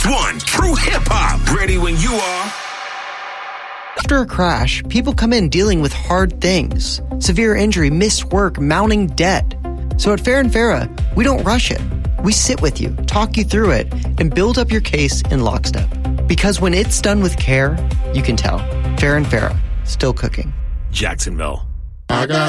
One true hip hop. Ready when you are. After a crash, people come in dealing with hard things. Severe injury, missed work, mounting debt. So at Fair & Farah, we don't rush it. We sit with you, talk you through it, and build up your case in lockstep. Because when it's done with care, you can tell. Fair & Farah, still cooking. Jacksonville. I got